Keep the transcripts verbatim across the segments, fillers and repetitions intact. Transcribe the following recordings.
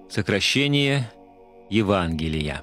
Сокращение Евангелия.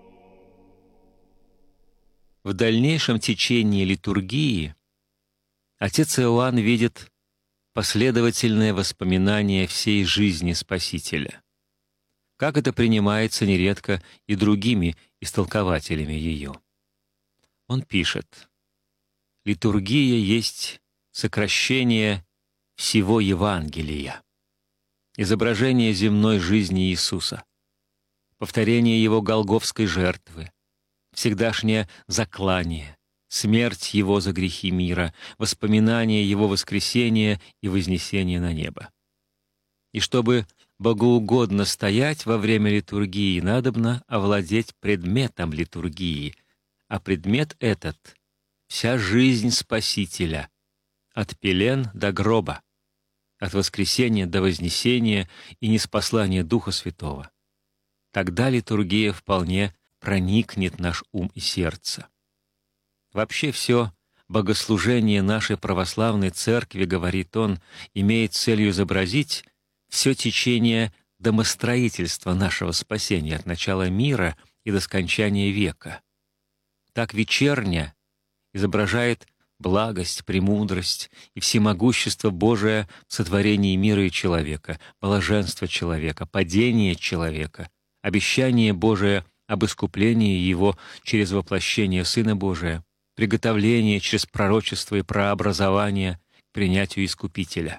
В дальнейшем течении литургии отец Иоанн видит последовательное воспоминание всей жизни Спасителя, как это принимается нередко и другими истолкователями ее. Он пишет: «Литургия есть сокращение всего Евангелия, изображение земной жизни Иисуса, повторение Его голгофской жертвы, всегдашнее заклание, смерть Его за грехи мира, воспоминание Его воскресения и вознесения на небо. И чтобы богоугодно стоять во время литургии, надобно овладеть предметом литургии, а предмет этот — вся жизнь Спасителя, от пелен до гроба, от воскресения до вознесения и ниспослания Духа Святого. Тогда литургия вполне проникнет наш ум и сердце. Вообще все богослужение нашей православной церкви, говорит он, имеет целью изобразить все течение домостроительства нашего спасения от начала мира и до скончания века. Так вечерня изображает благость, премудрость и всемогущество Божие в сотворении мира и человека, блаженство человека, падение человека, обещание Божие об искуплении его через воплощение Сына Божия, приготовление через пророчество и прообразование к принятию Искупителя.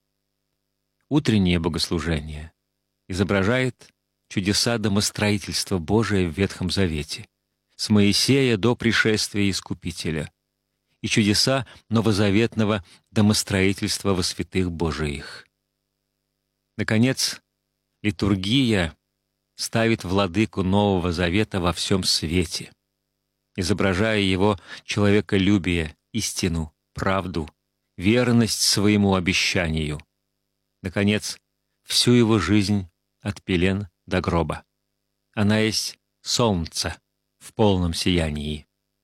Утреннее богослужение изображает чудеса домостроительства Божия в Ветхом Завете, с Моисея до пришествия Искупителя, и чудеса новозаветного домостроительства во святых Божиих. Наконец, литургия ставит владыку Нового Завета во всем свете, изображая его человеколюбие, истину, правду, верность своему обещанию. Наконец, всю его жизнь от пелен до гроба. Она есть солнце в полном сиянии.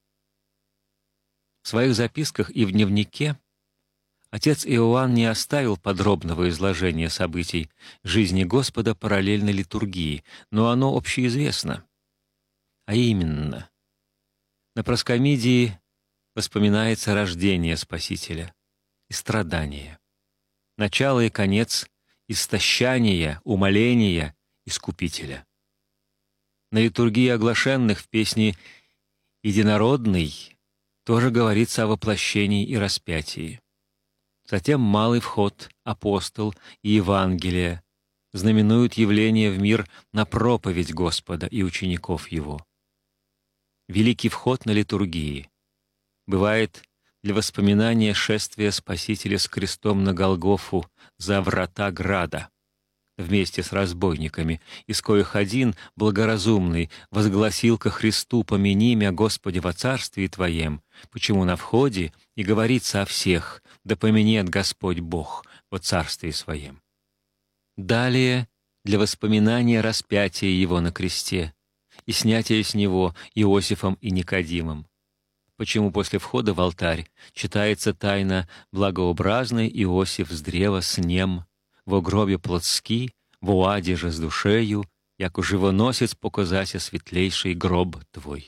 В своих записках и в дневнике отец Иоанн не оставил подробного изложения событий жизни Господа параллельно литургии, но оно общеизвестно. А именно, на проскомидии воспоминается рождение Спасителя и страдания, начало и конец истощания, умоления Искупителя. На литургии оглашенных в песне «Единородный» тоже говорится о воплощении и распятии. Затем малый вход, апостол и Евангелие знаменуют явление в мир на проповедь Господа и учеников Его. Великий вход на литургии бывает для воспоминания шествия Спасителя с крестом на Голгофу за врата града, вместе с разбойниками, из коих один, благоразумный, возгласил ко Христу: «Помяни мя, Господи, во царствии Твоем», почему на входе и говорится о всех: «Да поменет Господь Бог во царствии Своем». Далее для воспоминания распятия Его на кресте и снятия с Него Иосифом и Никодимом, почему после входа в алтарь читается тайна «Благообразный Иосиф с древа снем, во гробе плотски, во одеже с душею, яко живоносец показася светлейший гроб Твой».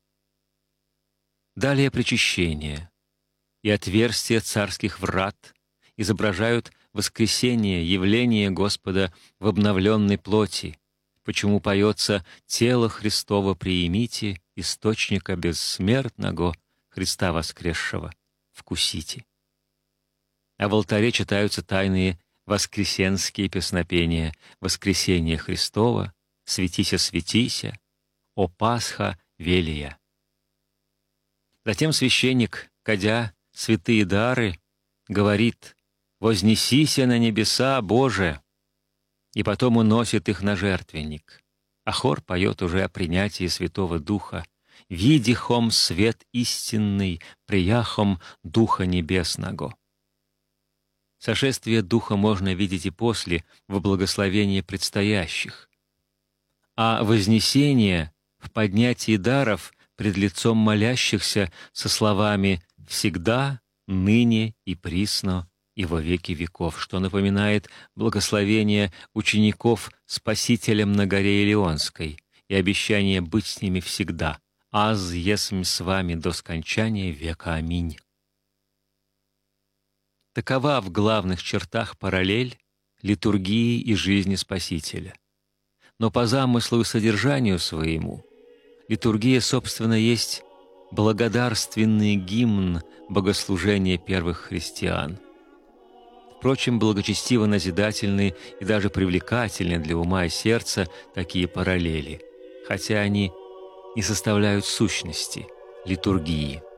Далее причащение и отверстия царских врат изображают воскресение, явление Господа в обновленной плоти, почему поется «Тело Христово приимите, источника бессмертного Христа воскресшего вкусите». А в алтаре читаются тайные воскресенские песнопения «Воскресение Христово», «Светися, светися», «О Пасха велия». Затем священник, кадя святые дары, говорит: «Вознесися на небеса, Боже», и потом уносит их на жертвенник. А хор поет уже о принятии Святого Духа: «Видихом свет истинный, прияхом Духа Небесного». Сошествие Духа можно видеть и после, в благословении предстоящих. А вознесение в поднятии даров пред лицом молящихся со словами «всегда, ныне и присно и во веки веков, что напоминает благословение учеников Спасителем на горе Илионской и обещание быть с ними всегда. «Аз есмь с вами до скончания века. Аминь». Такова в главных чертах параллель литургии и жизни Спасителя. Но по замыслу и содержанию своему литургия, собственно, есть благодарственный гимн богослужения первых христиан. Впрочем, благочестиво-назидательны и даже привлекательны для ума и сердца такие параллели, хотя они не составляют сущности литургии.